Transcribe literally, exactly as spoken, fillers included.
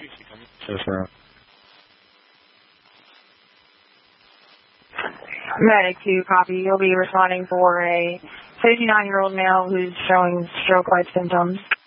So far. Medic two, copy. You'll be responding for a fifty-nine-year-old male who's showing stroke-like symptoms.